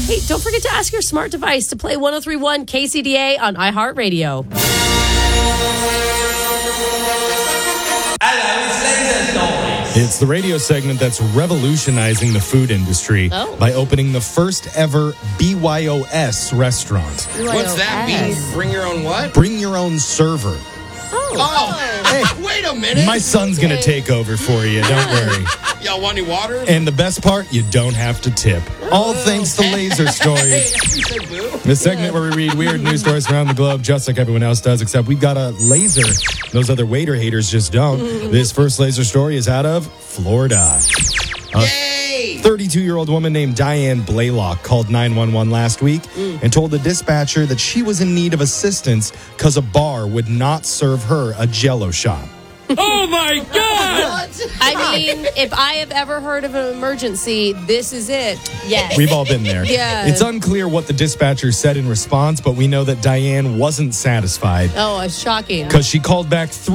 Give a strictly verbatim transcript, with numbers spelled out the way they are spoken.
Hey, don't forget to ask your smart device to play one oh three point one K C D A on iHeartRadio. It's the radio segment that's revolutionizing the food industry Oh. by opening the first ever B Y O S restaurant. What's that mean? Bring your own what? Bring your own server. Oh, wait a minute. My son's going to take over for you. Don't worry. Y'all want any water? And the best part, you don't have to tip. All thanks to Laser Stories. The segment where we read weird news stories around the globe just like everyone else does, except we've got a laser. Those other waiter haters just don't. This first laser story is out of Florida. A Yay! thirty-two-year-old woman named Diane Blaylock called nine one one last week and told the dispatcher that she was in need of assistance because a bar would not serve her a Jell-O shot. Oh, my God! I mean, if I have ever heard of an emergency, this is it. Yes. We've all been there. Yeah. It's unclear what the dispatcher said in response, but we know that Diane wasn't satisfied Oh, it's shocking. because she called back three